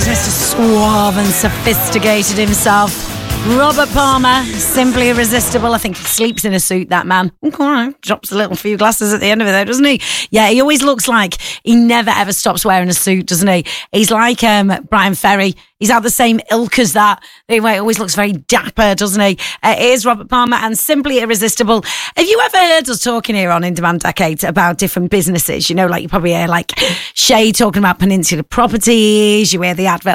is Mr. Suave and Sophisticated himself. Robert Palmer, simply irresistible. I think he sleeps in a suit, that man. Okay, drops a little few glasses at the end of it though, doesn't he? Yeah, he always looks like he never ever stops wearing a suit, doesn't he? He's like Brian Ferry. He's out the same ilk as that. He always looks very dapper, doesn't he? Here's Robert Palmer and Simply Irresistible. Have you ever heard us talking here on In Demand Decades about different businesses? You know, like you probably hear like Shay talking about Peninsula Properties. You hear the advert